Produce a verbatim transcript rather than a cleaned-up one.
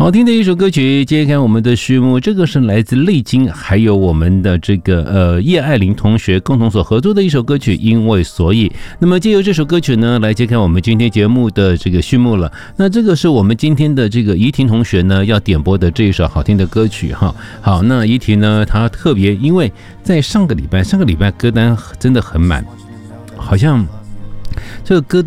好听的一首歌曲揭开我们的序幕，这个是来自泪晶还有我们的这个呃叶爱玲同学共同所合作的一首歌曲，因为所以。那么借由这首歌曲呢，来揭开我们今天节目的这个序幕了。那这个是我们今天的这个怡婷同学呢要点播的这一首好听的歌曲哈。好，那怡婷呢，她特别因为在上个礼拜，上个礼拜歌单真的很满，好像这个歌